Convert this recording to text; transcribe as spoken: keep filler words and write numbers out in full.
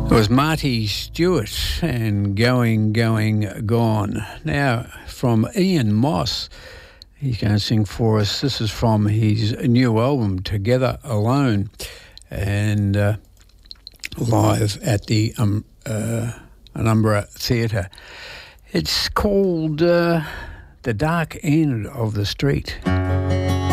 It was Marty Stewart and Going, Going, Gone. Now, from Ian Moss, he's going to sing for us. This is from his new album, Together Alone, and uh, live at the um, uh, Umbra Theatre. It's called uh, The Dark End of the Street.